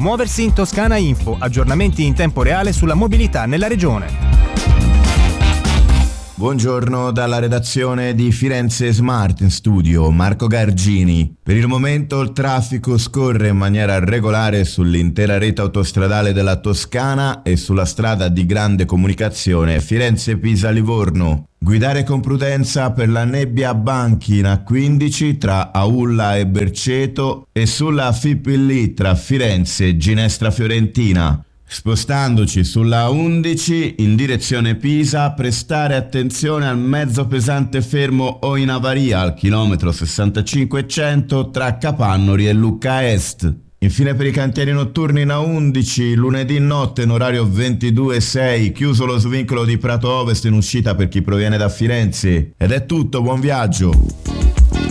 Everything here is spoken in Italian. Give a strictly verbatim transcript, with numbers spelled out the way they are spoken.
Muoversi in Toscana Info, aggiornamenti in tempo reale sulla mobilità nella regione. Buongiorno dalla redazione di Firenze Smart, in studio Marco Gargini. Per il momento il traffico scorre in maniera regolare sull'intera rete autostradale della Toscana e sulla strada di grande comunicazione Firenze-Pisa-Livorno. Guidare con prudenza per la nebbia Banchi in A quindici tra Aulla e Berceto e sulla Fipillì tra Firenze e Ginestra Fiorentina. Spostandoci sulla undici in direzione Pisa, prestare attenzione al mezzo pesante fermo o in avaria al chilometro sessantacinque cento tra Capannori e Lucca Est. Infine per i cantieri notturni in A undici, lunedì notte in orario ventidue sei, chiuso lo svincolo di Prato Ovest in uscita per chi proviene da Firenze. Ed è tutto, buon viaggio!